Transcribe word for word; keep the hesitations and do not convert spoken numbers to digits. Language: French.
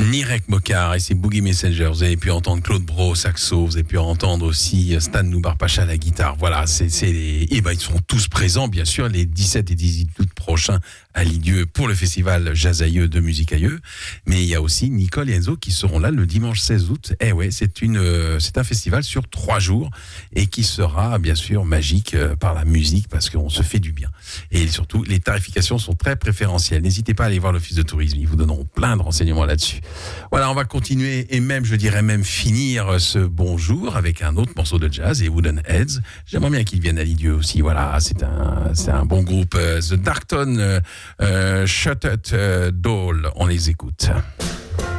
Nirek Mokar et ses Boogie Messengers. Vous avez pu entendre Claude Bro au saxo, vous avez pu entendre aussi Stan Noubar-Pacha à la guitare. Voilà, c'est, c'est les... et ben, ils sont tous présents, bien sûr, les dix-sept et dix-huit août prochains à Lisieux pour le festival Jazz Aïeux de Musique Aïeux. Mais il y a aussi Nicole et Enzo qui seront là le dimanche seize août. Eh ouais, c'est une, c'est un festival sur trois jours et qui sera, bien sûr, magique par la musique parce qu'on se fait du bien. Et surtout, les tarifications sont très préférentielles. N'hésitez pas à aller voir l'Office de tourisme. Ils vous donneront plein de renseignements là-dessus. Voilà, on va continuer et même, je dirais même finir ce bonjour avec un autre morceau de jazz et Wooden Heads. J'aimerais bien qu'ils viennent à Lisieux aussi. Voilà, c'est un, c'est un bon groupe. The Darkton euh, euh, Shuttered euh, Doll. On les écoute.